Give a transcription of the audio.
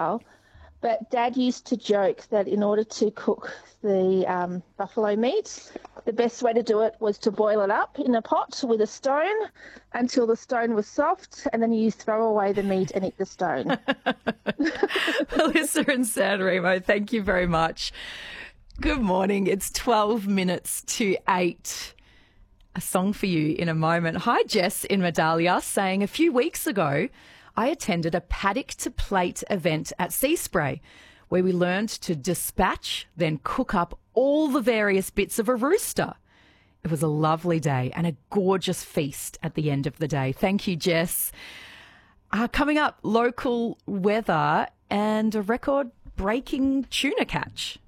style. But Dad used to joke that in order to cook the buffalo meat, the best way to do it was to boil it up in a pot with a stone until the stone was soft, and then you throw away the meat and eat the stone. Melissa and San Remo, thank you very much. Good morning. It's 12 minutes to 8. A song for you in a moment. Hi, Jess in Medallia, saying a few weeks ago, I attended a paddock to plate event at Seaspray where we learned to dispatch, then cook up all the various bits of a rooster. It was a lovely day and a gorgeous feast at the end of the day. Thank you, Jess. Coming up, local weather and a record-breaking tuna catch.